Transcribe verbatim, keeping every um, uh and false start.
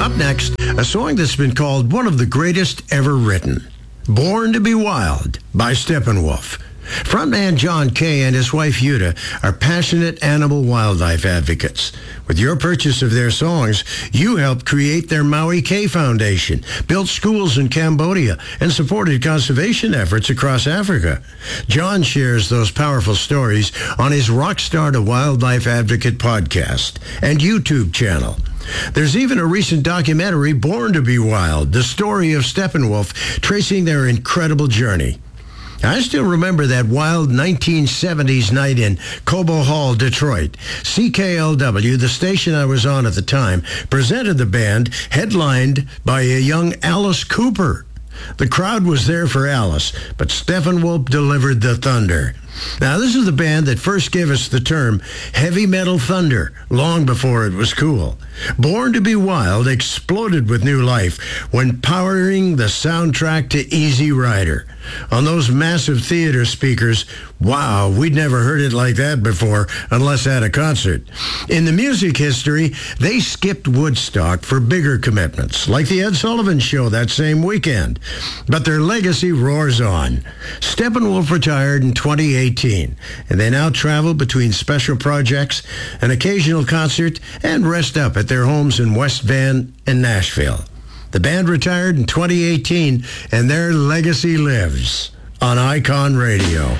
Up next, a song that's been called one of the greatest ever written. Born to be Wild by Steppenwolf. Frontman John Kay and his wife Yuta are passionate animal wildlife advocates. With your purchase of their songs, you helped create their Maui Kay Foundation, built schools in Cambodia, and supported conservation efforts across Africa. John shares those powerful stories on his Rockstar to Wildlife Advocate podcast and YouTube channel. There's even a recent documentary, Born to be Wild, the story of Steppenwolf, tracing their incredible journey. I still remember that wild nineteen seventies night in Cobo Hall, Detroit. C K L W, the station I was on at the time, presented the band, headlined by a young Alice Cooper. The crowd was there for Alice, but Steppenwolf delivered the thunder. Now, this is the band that first gave us the term heavy metal thunder, long before it was cool. Born to be Wild exploded with new life when powering the soundtrack to Easy Rider. On those massive theater speakers, wow, we'd never heard it like that before, unless at a concert. In the music history, they skipped Woodstock for bigger commitments, like the Ed Sullivan Show that same weekend. But their legacy roars on. Steppenwolf retired in twenty eighteen, and they now travel between special projects, an occasional concert, and rest up at their homes in West Van and Nashville. The band retired in twenty eighteen, and their legacy lives on Icon Radio.